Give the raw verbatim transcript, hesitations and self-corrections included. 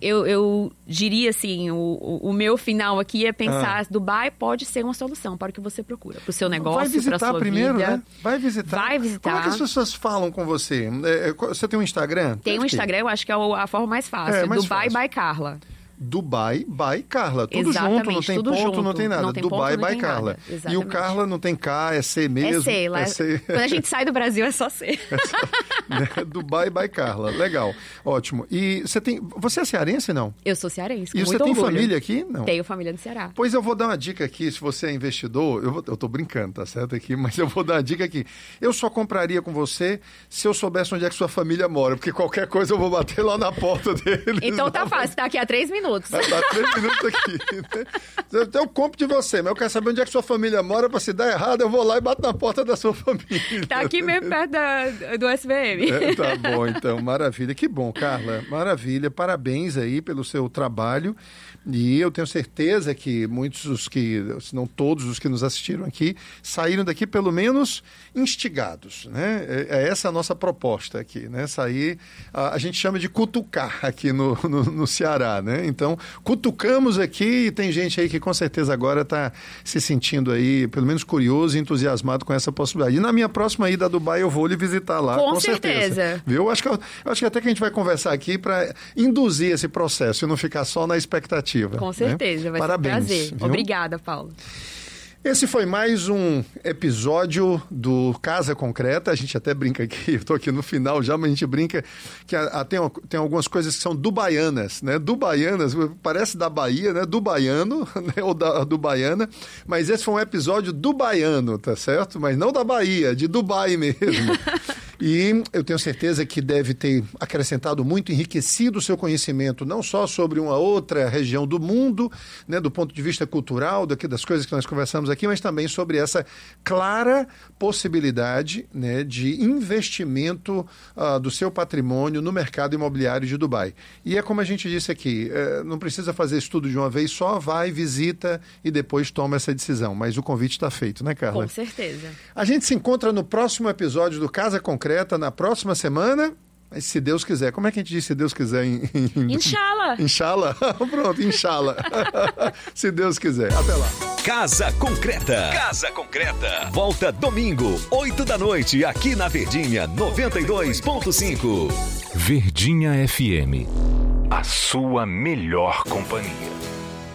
eu, eu diria assim, o, o meu final aqui é pensar, ah. Dubai pode ser uma solução para o que você procura, para o seu negócio, para a sua vida. Vai visitar primeiro, né? Vai visitar. Vai visitar. Como é que as pessoas falam com você? Você tem um Instagram? Tem um Instagram, eu acho que é a forma mais fácil. É, mais Dubai fácil. by Carla. Dubai by Carla. Tudo Exatamente, junto, não tem tudo ponto, junto. não tem nada. Não tem Dubai ponto, não by tem Carla. Nada. E o Carla não tem K, é C mesmo. É C. Lá, é C. Quando a gente sai do Brasil é só C. Dubai by Carla. Legal. Ótimo. E você tem... Você é cearense, não? Eu sou cearense, com E muito você tem orgulho. família aqui? Não. Tenho família no Ceará. Pois eu vou dar uma dica aqui, se você é investidor, eu, vou, eu tô brincando, tá certo aqui, mas eu vou dar uma dica aqui. Eu só compraria com você se eu soubesse onde é que sua família mora, porque qualquer coisa eu vou bater lá na porta deles. Então tá fácil, tá aqui há três minutos. Tá três minutos aqui. Eu, eu compro de você, mas eu quero saber onde é que sua família mora, pra se dar errado, eu vou lá e bato na porta da sua família. Tá aqui mesmo perto da, do S V M. É, tá bom, então, maravilha. Que bom, Carla, maravilha. Parabéns aí pelo seu trabalho. E eu tenho certeza que muitos dos que, se não todos os que nos assistiram aqui, saíram daqui pelo menos instigados, né? É, é essa a nossa proposta aqui, né? Sair, a, a gente chama de cutucar aqui no, no, no Ceará, né? Então, cutucamos aqui e tem gente aí que com certeza agora está se sentindo aí, pelo menos curioso e entusiasmado com essa possibilidade. E na minha próxima ida a Dubai eu vou lhe visitar lá, com, com certeza. certeza. Viu? Acho que, eu, acho que até que a gente vai conversar aqui para induzir esse processo e não ficar só na expectativa. Com certeza, né? Vai Parabéns, ser um prazer. Viu? Obrigada, Paulo. Esse foi mais um episódio do Casa Concreta. A gente até brinca aqui, eu estou aqui no final já, mas a gente brinca que a, a, tem, tem algumas coisas que são dubaianas, né? Dubaianas, parece da Bahia, né? Do baiano, né? Ou da do baiana, mas esse foi um episódio do baiano, tá certo? Mas não da Bahia, de Dubai mesmo. E eu tenho certeza que deve ter acrescentado muito, enriquecido o seu conhecimento, não só sobre uma outra região do mundo, né, do ponto de vista cultural, daqui, das coisas que nós conversamos aqui, mas também sobre essa clara possibilidade, né, de investimento uh, do seu patrimônio no mercado imobiliário de Dubai. E é como a gente disse aqui, uh, não precisa fazer estudo de uma vez só, vai, visita e depois toma essa decisão. Mas o convite está feito, né, Carla? Com certeza. A gente se encontra no próximo episódio do Casa Concreta, na próxima semana, mas se Deus quiser. Como é que a gente diz se Deus quiser? Em, em... Inshallah. Inshallah? Pronto, inshallah. Se Deus quiser. Até lá. Casa Concreta. Casa Concreta. Volta domingo, oito da noite, aqui na Verdinha noventa e dois ponto cinco. Verdinha F M. A sua melhor companhia.